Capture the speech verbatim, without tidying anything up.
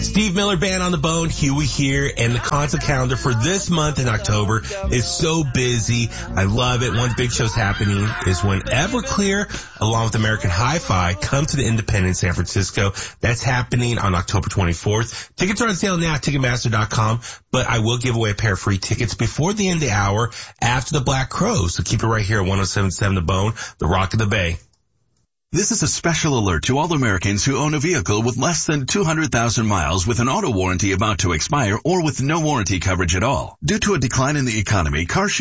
Steve Miller Band on the Bone, Huey here, and the concert calendar for this month in October is so busy. I love it. One big show's happening is when Everclear, along with American Hi-Fi, come to the Independent San Francisco. That's happening on October twenty-fourth. Tickets are on sale now at Ticketmaster dot com, but I will give away a pair of free tickets before the end of the hour after the Black Crowes. So keep it right here at one oh seven point seven The Bone, the Rock of the Bay. This is a special alert to all Americans who own a vehicle with less than two hundred thousand miles with an auto warranty about to expire or with no warranty coverage at all. Due to a decline in the economy, car